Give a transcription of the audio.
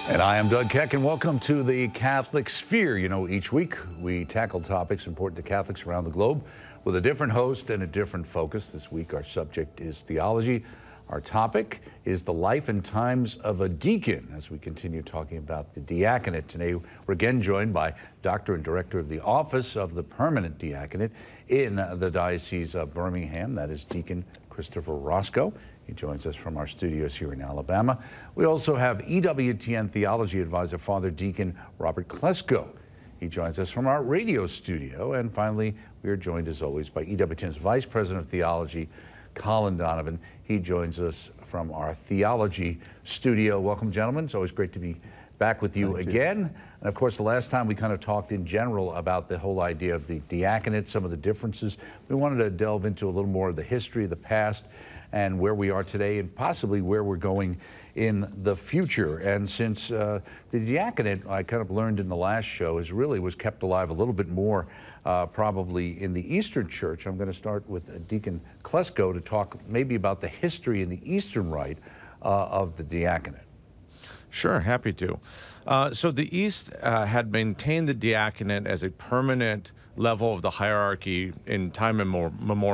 And I am Doug Keck, and welcome to the Catholic Sphere. You know, each week we tackle topics important to Catholics around the globe with a different host and a different focus. This week our subject is theology. Our topic is the life and times of a deacon as we continue talking about the diaconate. Today we're again joined by Doctor and Director of the Office of the Permanent Diaconate in the Diocese of Birmingham. That is Deacon Christopher Roscoe. He joins us from our studios here in Alabama. We also have EWTN Theology Advisor, Father Deacon Robert Klesko. He joins us from our radio studio. And finally, we are joined as always by EWTN's Vice President of Theology, Colin Donovan. He joins us from our theology studio. Welcome, gentlemen. It's always great to be back with you again. And of course, the last time we kind of talked in general about the whole idea of the diaconate, some of the differences. We wanted to delve into a little more of the history, the past, and where we are today, and possibly where we're going in the future. And since the diaconate, I kind of learned in the last show, was kept alive a little bit more probably in the Eastern Church, I'm going to start with Deacon Klesko to talk maybe about the history in the Eastern Rite of the diaconate. Sure, happy to. So the East had maintained the diaconate as a permanent level of the hierarchy in time immemorial.